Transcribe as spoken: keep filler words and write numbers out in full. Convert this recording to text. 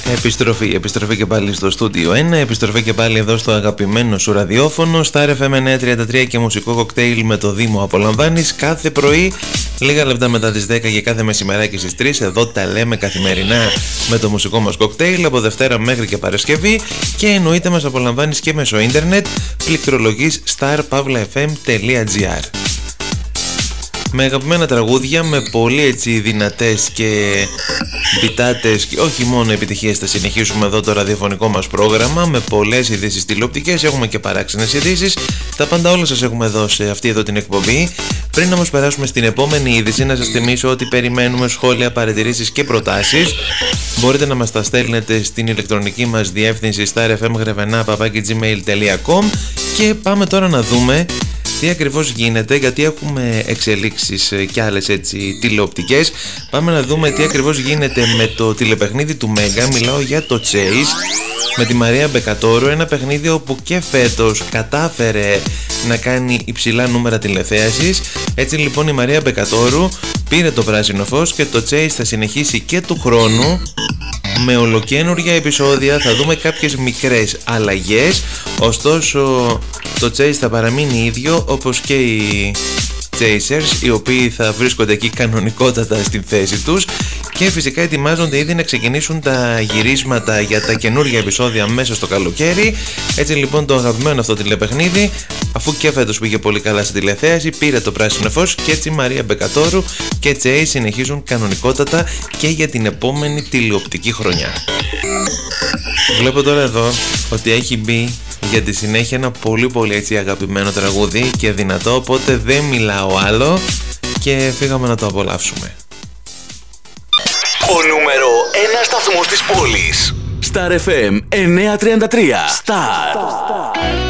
Επιστροφή, επιστροφή και πάλι στο στούντιο ένα, επιστροφή και πάλι εδώ στο αγαπημένο σου ραδιόφωνο, Star εφ εμ εννιακόσια τριάντα τρία και μουσικό κοκτέιλ με το Δήμο απολαμβάνεις κάθε πρωί, λίγα λεπτά μετά τις δέκα και κάθε μεσημεράκι στις τρεις. Εδώ τα λέμε καθημερινά με το μουσικό μας κοκτέιλ από Δευτέρα μέχρι και Παρασκευή και εννοείται μας απολαμβάνεις και μέσω ίντερνετ, πληκτρολογείς star pavla f m τελεία g r. Με αγαπημένα τραγούδια, με πολύ έτσι δυνατές και μπιτάτες και όχι μόνο επιτυχίες θα συνεχίσουμε εδώ το ραδιοφωνικό μας πρόγραμμα με πολλές ειδήσεις τηλεοπτικές, έχουμε και παράξενες ειδήσεις, τα πάντα όλα σας έχουμε εδώ σε αυτή εδώ την εκπομπή. Πριν όμως περάσουμε στην επόμενη είδηση, να σας θυμίσω ότι περιμένουμε σχόλια, παρατηρήσεις και προτάσεις. Μπορείτε να μας τα στέλνετε στην ηλεκτρονική μας διεύθυνση star f m grevena παπάκι gmail τελεία com και πάμε τώρα να δούμε τι ακριβώς γίνεται, γιατί έχουμε εξελίξεις και άλλες έτσι τηλεοπτικές. Πάμε να δούμε τι ακριβώς γίνεται με το τηλεπαιχνίδι του Μέγκα. Μιλάω για το Chase με τη Μαρία Μπεκατόρου, ένα παιχνίδι όπου και φέτος κατάφερε να κάνει υψηλά νούμερα τηλεθέασης. Έτσι λοιπόν η Μαρία Μπεκατόρου πήρε το πράσινο φως και το Chase θα συνεχίσει και του χρόνου με ολοκαίνουργια επεισόδια. Θα δούμε κάποιες μικρές αλλαγές, ωστόσο το Chase θα παραμείνει ίδιο όπως και οι Chasers, οι οποίοι θα βρίσκονται εκεί κανονικότατα στην θέση τους και φυσικά ετοιμάζονται ήδη να ξεκινήσουν τα γυρίσματα για τα καινούργια επεισόδια μέσα στο καλοκαίρι. Έτσι λοιπόν το αγαπημένο αυτό τηλεπαιχνίδι, αφού και φέτος πήγε πολύ καλά στην τηλεθέαση, πήρε το πράσινο φως και έτσι Μαρία Μπεκατόρου και Chase συνεχίζουν κανονικότατα και για την επόμενη τηλεοπτική χρονιά. Βλέπω τώρα εδώ ότι έχει μπει για τη συνέχεια ένα πολύ πολύ έτσι αγαπημένο τραγούδι και δυνατό, οπότε δεν μιλάω άλλο και φύγαμε να το απολαύσουμε. Ο νούμερο ένα σταθμός της πόλης, Star εφ εμ εννιακόσια τριάντα τρία. Star.